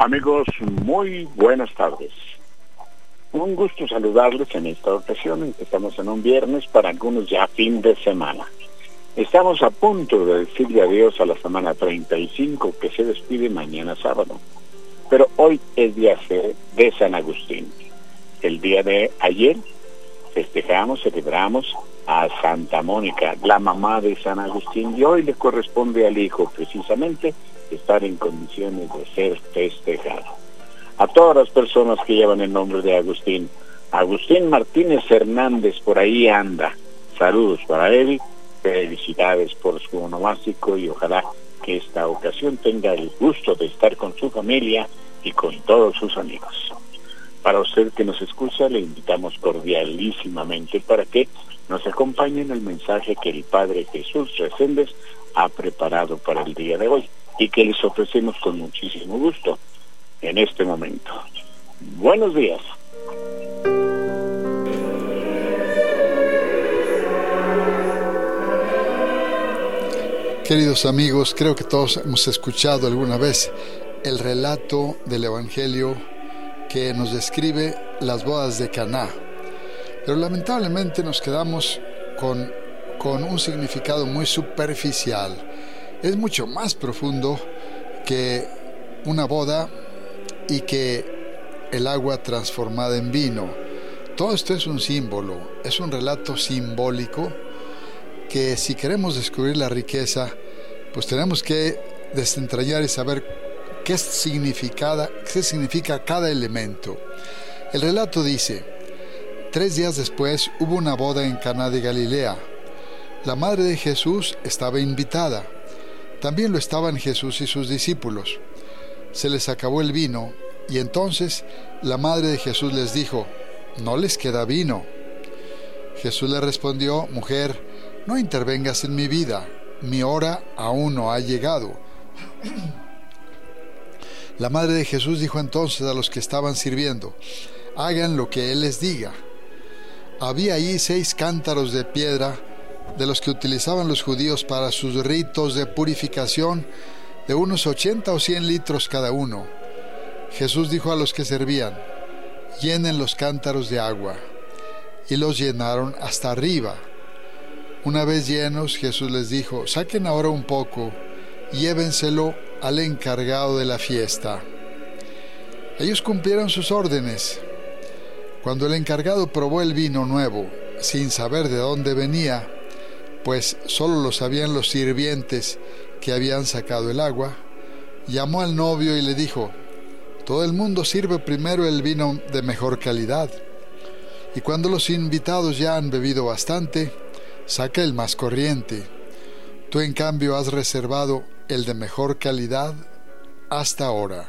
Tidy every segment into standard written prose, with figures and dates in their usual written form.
Amigos, muy buenas tardes. Un gusto saludarles en esta ocasión en que estamos en un viernes, para algunos ya fin de semana. Estamos a punto de decirle adiós a la semana 35 que se despide mañana sábado. Pero hoy es día de San Agustín. El día de ayer celebramos a Santa Mónica, la mamá de San Agustín, y hoy le corresponde al hijo precisamente estar en condiciones de ser festejado. A todas las personas que llevan el nombre de Agustín, Agustín Martínez Hernández por ahí anda. Saludos para él, felicidades por su onomástico y ojalá que esta ocasión tenga el gusto de estar con su familia y con todos sus amigos. Para usted que nos escucha, le invitamos cordialísimamente para que nos acompañe en el mensaje que el Padre Jesús Reséndez ha preparado para el día de hoy y que les ofrecemos con muchísimo gusto en este momento. Buenos días. Queridos amigos, creo que todos hemos escuchado alguna vez el relato del Evangelio que nos describe las bodas de Caná, pero lamentablemente nos quedamos con un significado muy superficial. Es mucho más profundo que una boda y que el agua transformada en vino. Todo esto es un símbolo, es un relato simbólico que, si queremos descubrir la riqueza, pues tenemos que desentrañar y saber qué significa cada elemento. El relato dice: 3 días después hubo una boda en Caná de Galilea. La madre de Jesús estaba invitada. También lo estaban Jesús y sus discípulos. Se les acabó el vino, y entonces la madre de Jesús les dijo: «¿No les queda vino?». Jesús le respondió: «Mujer, no intervengas en mi vida, mi hora aún no ha llegado». La madre de Jesús dijo entonces a los que estaban sirviendo: «Hagan lo que Él les diga». Había allí 6 cántaros de piedra, de los que utilizaban los judíos para sus ritos de purificación, de unos 80 o 100 litros cada uno. Jesús dijo a los que servían: «Llenen los cántaros de agua». Y los llenaron hasta arriba. Una vez llenos, Jesús les dijo: «Saquen ahora un poco y llévenselo al encargado de la fiesta». Ellos cumplieron sus órdenes. Cuando el encargado probó el vino nuevo, sin saber de dónde venía, pues solo lo sabían los sirvientes que habían sacado el agua, llamó al novio y le dijo: «Todo el mundo sirve primero el vino de mejor calidad, y cuando los invitados ya han bebido bastante, saca el más corriente. Tú, en cambio, has reservado el de mejor calidad hasta ahora».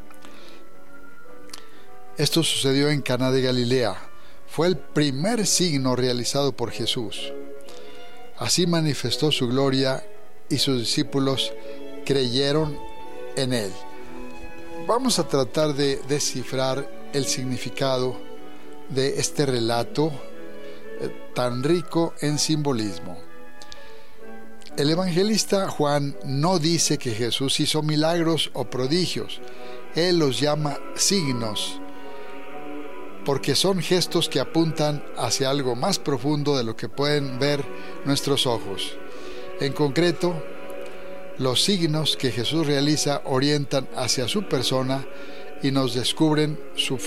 Esto sucedió en Caná de Galilea. Fue el primer signo realizado por Jesús. Así manifestó su gloria y sus discípulos creyeron en Él. Vamos a tratar de descifrar el significado de este relato tan rico en simbolismo. El evangelista Juan no dice que Jesús hizo milagros o prodigios. Él los llama signos, porque son gestos que apuntan hacia algo más profundo de lo que pueden ver nuestros ojos. En concreto, los signos que Jesús realiza orientan hacia su persona y nos descubren su